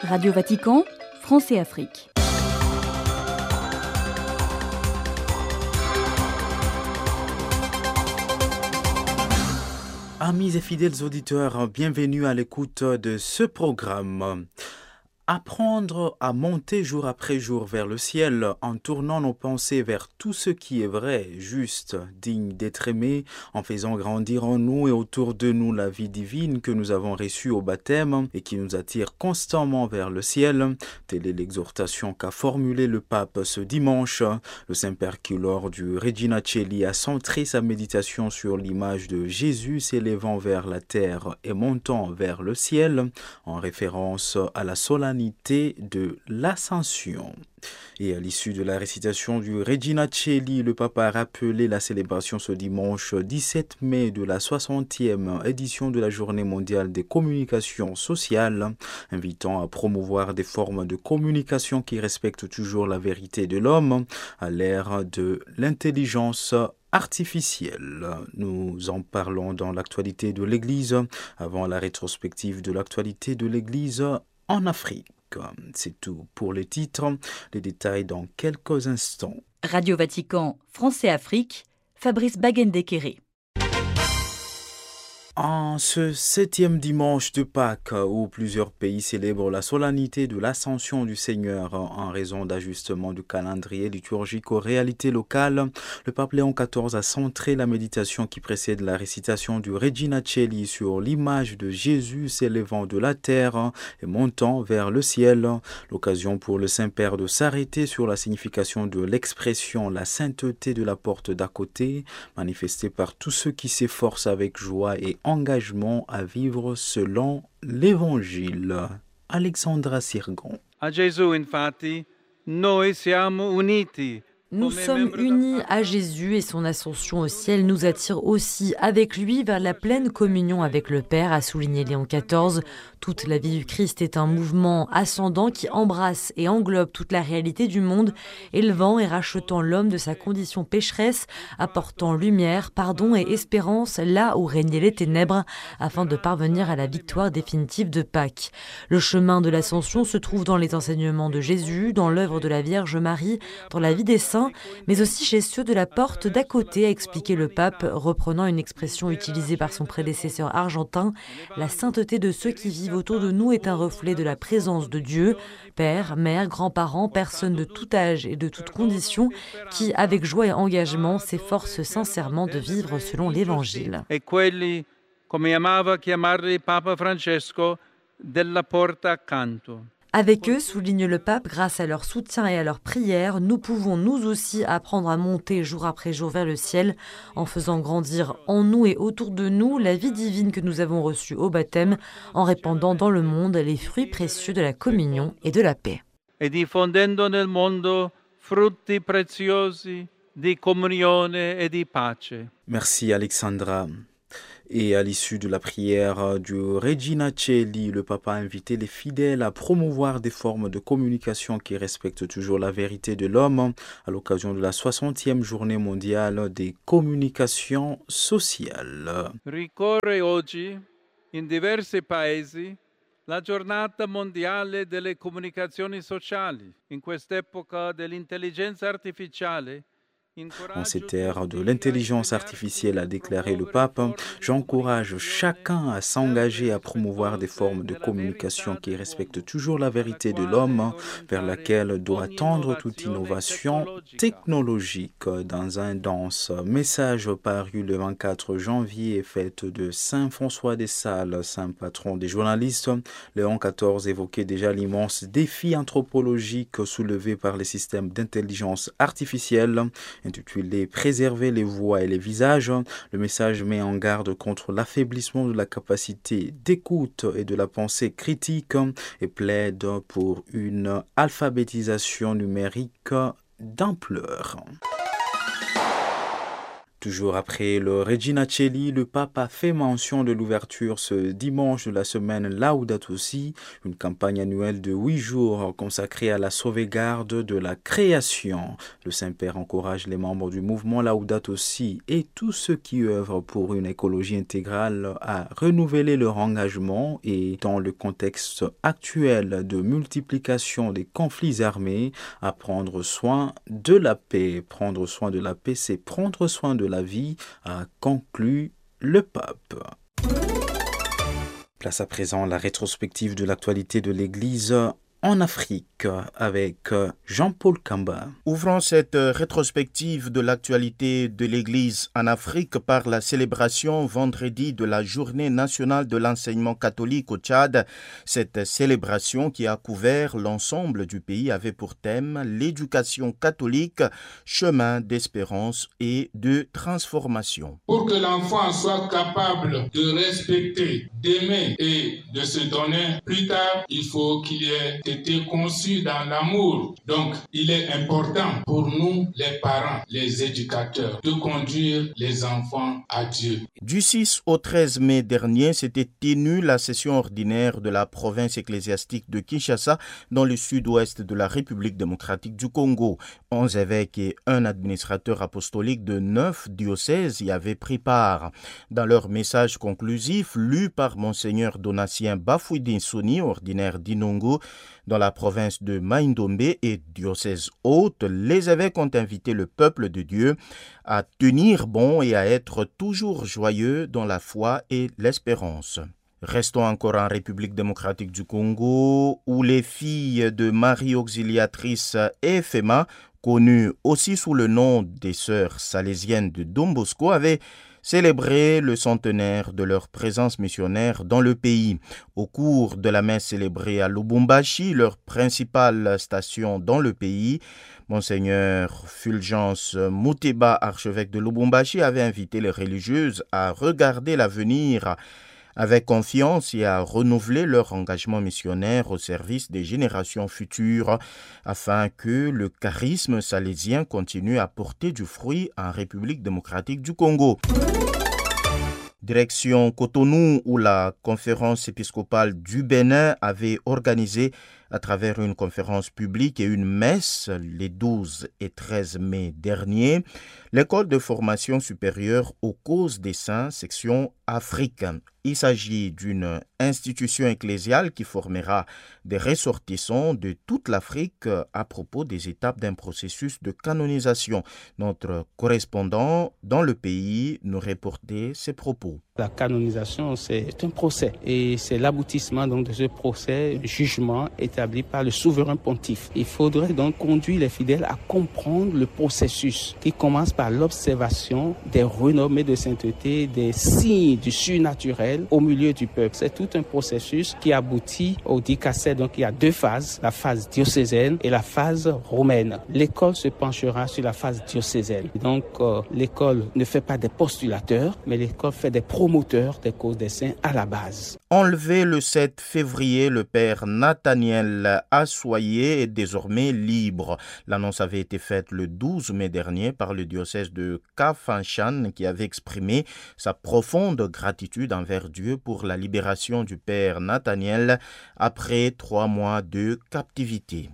Radio Vatican, France et Afrique. Amis et fidèles auditeurs, bienvenue à l'écoute de ce programme. Apprendre à monter jour après jour vers le ciel en tournant nos pensées vers tout ce qui est vrai, juste, digne d'être aimé, en faisant grandir en nous et autour de nous la vie divine que nous avons reçue au baptême et qui nous attire constamment vers le ciel. Telle est l'exhortation qu'a formulée le pape ce dimanche. Le Saint-Père lors du Regina Coeli a centré sa méditation sur l'image de Jésus s'élevant vers la terre et montant vers le ciel, en référence à la solennité de l'Ascension. Et à l'issue de la récitation du Regina Coeli, le pape a rappelé la célébration ce dimanche 17 mai de la 60e édition de la Journée mondiale des communications sociales, invitant à promouvoir des formes de communication qui respectent toujours la vérité de l'homme à l'ère de l'intelligence artificielle. Nous en parlons dans l'actualité de l'Église, avant la rétrospective de l'actualité de l'Église en Afrique. C'est tout pour les titres, les détails dans quelques instants. Radio Vatican, France et Afrique, Fabrice Baguendekere. En ce 7e dimanche de Pâques, où plusieurs pays célèbrent la solennité de l'Ascension du Seigneur en raison d'ajustements du calendrier liturgique aux réalités locales, le pape Léon XIV a centré la méditation qui précède la récitation du Regina Coeli sur l'image de Jésus s'élevant de la terre et montant vers le ciel, l'occasion pour le Saint-Père de s'arrêter sur la signification de l'expression « la sainteté de la porte d'à côté », manifestée par tous ceux qui s'efforcent avec joie et engagement à vivre selon l'Évangile. Alexandra Sirgon. A Gesù, infatti, noi siamo uniti. Nous sommes unis à Jésus et son ascension au ciel nous attire aussi avec lui vers la pleine communion avec le Père, a souligné Léon XIV. Toute la vie du Christ est un mouvement ascendant qui embrasse et englobe toute la réalité du monde, élevant et rachetant l'homme de sa condition pécheresse, apportant lumière, pardon et espérance là où régnaient les ténèbres, afin de parvenir à la victoire définitive de Pâques. Le chemin de l'ascension se trouve dans les enseignements de Jésus, dans l'œuvre de la Vierge Marie, dans la vie des saints, mais aussi chez ceux de la porte d'à côté, a expliqué le pape, reprenant une expression utilisée par son prédécesseur argentin. La sainteté de ceux qui vivent autour de nous est un reflet de la présence de Dieu, père, mère, grands-parents, personnes de tout âge et de toutes conditions, qui, avec joie et engagement, s'efforcent sincèrement de vivre selon l'Évangile. E quelli, come amava chiamarli Papa Francesco, della porta accanto. Avec eux, souligne le pape, grâce à leur soutien et à leur prière, nous pouvons nous aussi apprendre à monter jour après jour vers le ciel, en faisant grandir en nous et autour de nous la vie divine que nous avons reçue au baptême, en répandant dans le monde les fruits précieux de la communion et de la paix. E diffondendo nel mondo frutti preziosi di comunione e di pace. Merci Alexandra. Et à l'issue de la prière du Regina Coeli, le pape a invité les fidèles à promouvoir des formes de communication qui respectent toujours la vérité de l'homme à l'occasion de la 60e journée mondiale des communications sociales. Ricorre oggi, in diversi paesi, la giornata mondiale delle comunicazioni sociali. In quest'epoca dell'intelligenza artificiale, en cette ère de l'intelligence artificielle, a déclaré le pape, j'encourage chacun à s'engager à promouvoir des formes de communication qui respectent toujours la vérité de l'homme, vers laquelle doit tendre toute innovation technologique. Dans un dense message paru le 24 janvier, fête de Saint François des Sales, saint patron des journalistes, Léon XIV évoquait déjà l'immense défi anthropologique soulevé par les systèmes d'intelligence artificielle. Intitulé « Préserver les voix et les visages », le message met en garde contre l'affaiblissement de la capacité d'écoute et de la pensée critique et plaide pour une alphabétisation numérique d'ampleur. Toujours après le Regina Coeli, le pape a fait mention de l'ouverture ce dimanche de la semaine Laudato Si, une campagne annuelle de 8 jours consacrée à la sauvegarde de la création. Le Saint-Père encourage les membres du mouvement Laudato Si et tous ceux qui œuvrent pour une écologie intégrale à renouveler leur engagement et, dans le contexte actuel de multiplication des conflits armés, à prendre soin de la paix. Prendre soin de la paix, c'est prendre soin de la vie, a conclu le pape. Place à présent la rétrospective de l'actualité de l'Église en Afrique avec Jean-Paul Kamba. Ouvrons cette rétrospective de l'actualité de l'Église en Afrique par la célébration vendredi de la Journée nationale de l'enseignement catholique au Tchad. Cette célébration qui a couvert l'ensemble du pays avait pour thème l'éducation catholique, chemin d'espérance et de transformation. Pour que l'enfant soit capable de respecter, d'aimer et de se donner plus tard, il faut qu'il ait été conçu dans l'amour. Donc, il est important pour nous, les parents, les éducateurs, de conduire les enfants à Dieu. Du 6 au 13 mai dernier, s'était tenue la session ordinaire de la province ecclésiastique de Kinshasa dans le sud-ouest de la République démocratique du Congo. 11 évêques et un administrateur apostolique de 9 diocèses y avaient pris part. Dans leur message conclusif, lu par Monseigneur Donatien Bafouidin Soni, ordinaire d'Inongo, dans la province de Maindombe et diocèse haute, les évêques ont invité le peuple de Dieu à tenir bon et à être toujours joyeux dans la foi et l'espérance. Restons encore en République démocratique du Congo, où les filles de Marie Auxiliatrice Efema, connues aussi sous le nom des sœurs salésiennes de Don Bosco, avaient célébrer le centenaire de leur présence missionnaire dans le pays. Au cours de la messe célébrée à Lubumbashi, leur principale station dans le pays, Monseigneur Fulgence Muteba, archevêque de Lubumbashi, avait invité les religieuses à regarder l'avenir avec confiance et à renouveler leur engagement missionnaire au service des générations futures afin que le charisme salésien continue à porter du fruit en République démocratique du Congo. Direction Cotonou, où la conférence épiscopale du Bénin avait organisé à travers une conférence publique et une messe les 12 et 13 mai dernier, l'école de formation supérieure aux causes des saints, section Afrique. Il s'agit d'une institution ecclésiale qui formera des ressortissants de toute l'Afrique à propos des étapes d'un processus de canonisation. Notre correspondant dans le pays nous reportait ses propos. La canonisation, c'est un procès et c'est l'aboutissement donc de ce procès, jugement établi par le souverain pontife. Il faudrait donc conduire les fidèles à comprendre le processus qui commence par l'observation des renommées de sainteté, des signes du surnaturel au milieu du peuple. C'est tout un processus qui aboutit au dicastère. Donc il y a deux phases, la phase diocésaine et la phase romaine. L'école se penchera sur la phase diocésaine. Donc l'école ne fait pas des postulateurs, mais l'école fait des promoteurs des causes des saints à la base. Enlevé le 7 février, le père Nathaniel Assoyer est désormais libre. L'annonce avait été faite le 12 mai dernier par le diocèse de Kafanchan qui avait exprimé sa profonde gratitude envers Dieu pour la libération du père Nathaniel après 3 mois de captivité.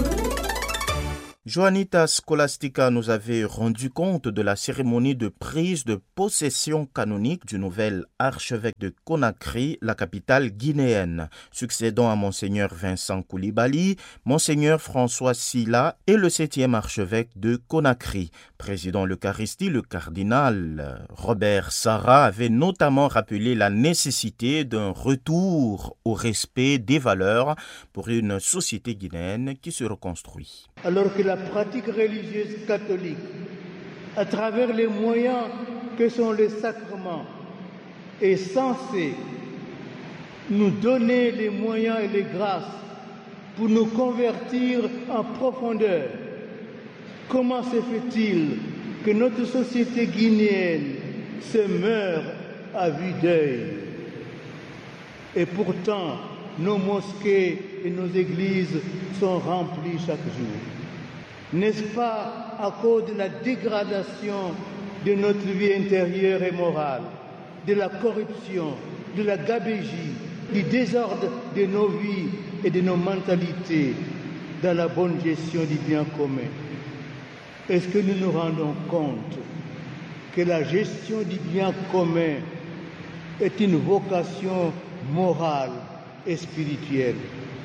Joannita Scholastica nous avait rendu compte de la cérémonie de prise de possession canonique du nouvel archevêque de Conakry, la capitale guinéenne. Succédant à Monseigneur Vincent Koulibaly, Monseigneur François Silla est le 7e archevêque de Conakry. Président l'Eucharistie, le cardinal Robert Sarah avait notamment rappelé la nécessité d'un retour au respect des valeurs pour une société guinéenne qui se reconstruit. Alors que la pratique religieuse catholique, à travers les moyens que sont les sacrements, est censée nous donner les moyens et les grâces pour nous convertir en profondeur. Comment se fait-il que notre société guinéenne se meurt à vue d'œil? Et pourtant, nos mosquées et nos églises sont remplies chaque jour. N'est-ce pas à cause de la dégradation de notre vie intérieure et morale, de la corruption, de la gabegie, du désordre de nos vies et de nos mentalités dans la bonne gestion du bien commun. Est-ce que nous nous rendons compte que la gestion du bien commun est une vocation morale et spirituelle?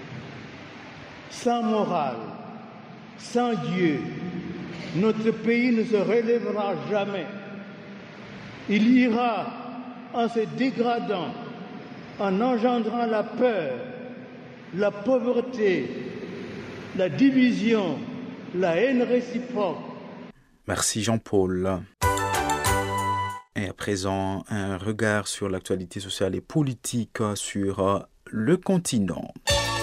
Sans morale, sans Dieu, notre pays ne se relèvera jamais. Il ira en se dégradant, en engendrant la peur, la pauvreté, la division, la haine réciproque. Merci Jean-Paul. Et à présent, un regard sur l'actualité sociale et politique sur le continent.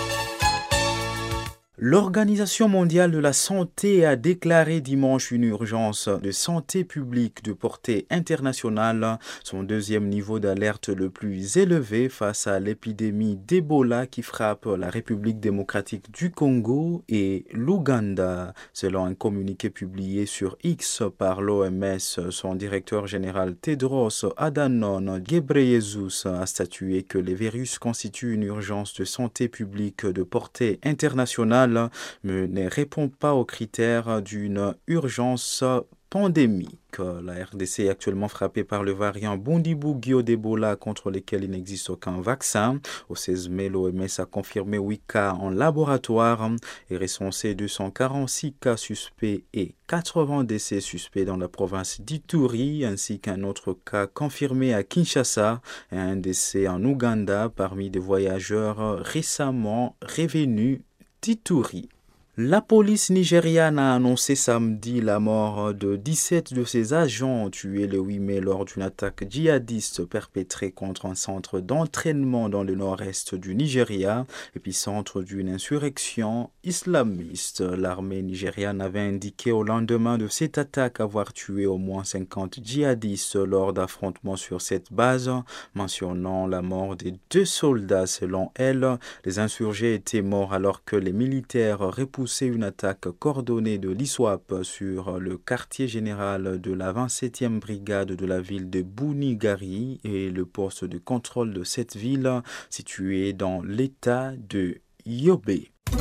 L'Organisation mondiale de la santé a déclaré dimanche une urgence de santé publique de portée internationale, son deuxième niveau d'alerte le plus élevé face à l'épidémie d'Ebola qui frappe la République démocratique du Congo et l'Ouganda. Selon un communiqué publié sur X par l'OMS, son directeur général Tedros Adhanom Ghebreyesus a statué que les virus constituent une urgence de santé publique de portée internationale mais ne répond pas aux critères d'une urgence pandémique. La RDC est actuellement frappée par le variant Bundibugyo d'Ebola contre lequel il n'existe aucun vaccin. Au 16 mai, l'OMS a confirmé 8 cas en laboratoire et recensé 246 cas suspects et 80 décès suspects dans la province d'Ituri, ainsi qu'un autre cas confirmé à Kinshasa et un décès en Ouganda parmi des voyageurs récemment revenus d'Ituri. La police nigériane a annoncé samedi la mort de 17 de ses agents tués le 8 mai lors d'une attaque djihadiste perpétrée contre un centre d'entraînement dans le nord-est du Nigeria, épicentre d'une insurrection islamiste. L'armée nigériane avait indiqué au lendemain de cette attaque avoir tué au moins 50 djihadistes lors d'affrontements sur cette base, mentionnant la mort des 2 soldats. Selon elle, les insurgés étaient morts alors que les militaires repoussaient une attaque coordonnée de l'ISWAP sur le quartier général de la 27e brigade de la ville de Bounigari et le poste de contrôle de cette ville situé dans l'état de Yobe.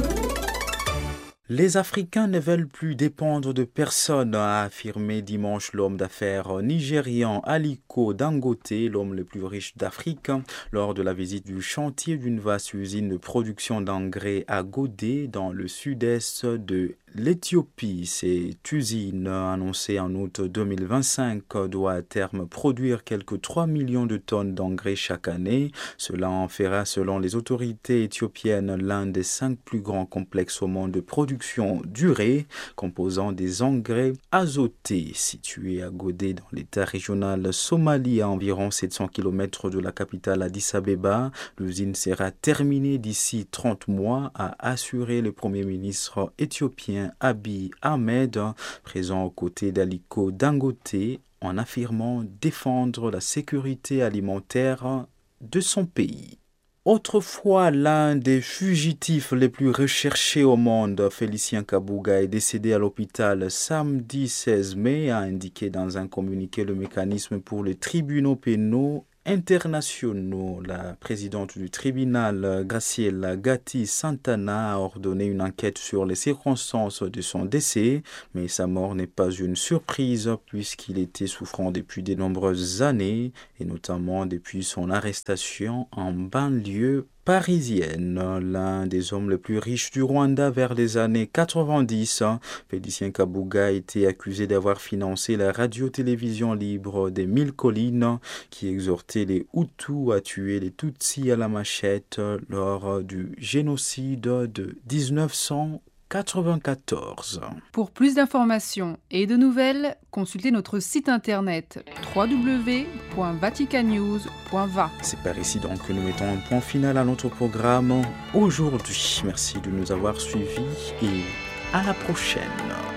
Les Africains ne veulent plus dépendre de personne, a affirmé dimanche l'homme d'affaires nigérian Aliko Dangote, l'homme le plus riche d'Afrique, lors de la visite du chantier d'une vaste usine de production d'engrais à Godé, dans le sud-est de l'Éthiopie. Cette usine, annoncée en août 2025, doit à terme produire quelques 3 millions de tonnes d'engrais chaque année. Cela en fera, selon les autorités éthiopiennes, l'un des 5 plus grands complexes au monde de production d'urée, composant des engrais azotés. Situé à Godé, dans l'état régional Somalie, à environ 700 km de la capitale Addis Abeba, l'usine sera terminée d'ici 30 mois, a assuré le Premier ministre éthiopien Abiy Ahmed, présent aux côtés d'Aliko Dangote, en affirmant défendre la sécurité alimentaire de son pays. Autrefois, l'un des fugitifs les plus recherchés au monde, Félicien Kabuga, est décédé à l'hôpital samedi 16 mai, a indiqué dans un communiqué le mécanisme pour les tribunaux pénaux internationaux. La présidente du tribunal, Graciela Gatti Santana, a ordonné une enquête sur les circonstances de son décès, mais sa mort n'est pas une surprise puisqu'il était souffrant depuis de nombreuses années, et notamment depuis son arrestation en banlieue parisienne. L'un des hommes les plus riches du Rwanda vers les années 90, Félicien Kabuga a été accusé d'avoir financé la radio-télévision libre des 1000 collines qui exhortait les Hutus à tuer les Tutsis à la machette lors du génocide de 1994. Pour plus d'informations et de nouvelles, consultez notre site internet www.vaticannews.va. C'est par ici donc que nous mettons un point final à notre programme aujourd'hui. Merci de nous avoir suivis et à la prochaine.